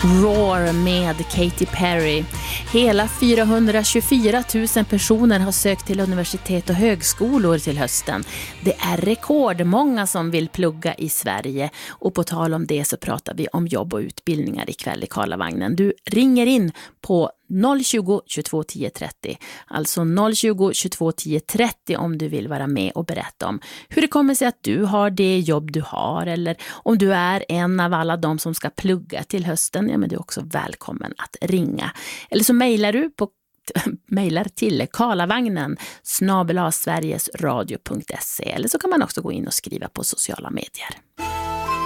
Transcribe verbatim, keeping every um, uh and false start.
Roar med Katy Perry. Hela fyrahundratjugofyra tusen personer har sökt till universitet och högskolor till hösten. Det är rekordmånga som vill plugga i Sverige. Och på tal om det så pratar vi om jobb och utbildningar ikväll i Karlavagnen. Du ringer in på noll tjugo, tjugotvå tio trettio. Alltså noll tjugo, tjugotvå tio trettio om du vill vara med och berätta om hur det kommer sig att du har det jobb du har, eller om du är en av alla de som ska plugga till hösten. Ja, men du är också välkommen att ringa. Eller så mejlar du på mejlar till karlavagnen snabel-a sverigesradio punkt se, eller så kan man också gå in och skriva på sociala medier.